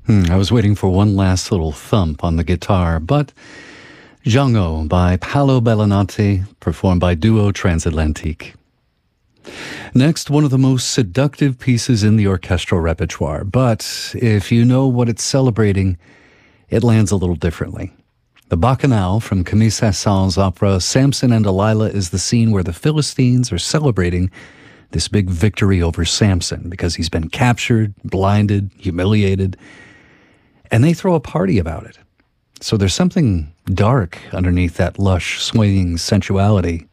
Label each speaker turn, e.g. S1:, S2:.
S1: I was waiting for one last little thump on the guitar, but Django by Paolo Bellinati, performed by Duo Transatlantique. Next, one of the most seductive pieces in the orchestral repertoire, but if you know what it's celebrating, it lands a little differently. The Bacchanal from Camille Saint-Saëns' opera Samson and Delilah is the scene where the Philistines are celebrating this big victory over Samson because he's been captured, blinded, humiliated, and they throw a party about it. So there's something dark underneath that lush, swaying sensuality.